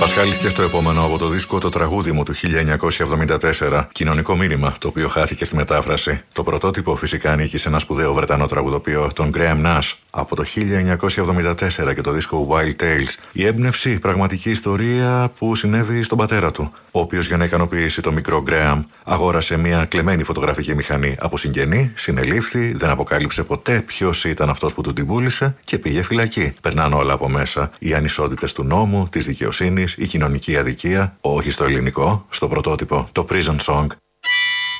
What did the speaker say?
Πασχάλης και στο επόμενο από το δίσκο το τραγούδι μου του 1974, κοινωνικό μήνυμα, το οποίο χάθηκε στη μετάφραση. Το πρωτότυπο φυσικά ανήκει σε ένα σπουδαίο Βρετανό τραγουδοποιό, τον Graham Nash, από το 1974 και το δίσκο Wild Tales. Η έμπνευση, πραγματική ιστορία που συνέβη στον πατέρα του, ο οποίος για να ικανοποιήσει τον μικρό Graham αγόρασε μια κλεμμένη φωτογραφική μηχανή από συγγενή, συνελήφθη, δεν αποκάλυψε ποτέ ποιος ήταν αυτός που του την πούλησε και πήγε φυλακή. Περνάνε όλα από μέσα. Οι ανισότητες του νόμου, της δικαιοσύνης, η κοινωνική αδικία, όχι στο ελληνικό, στο πρωτότυπο, το Prison Song.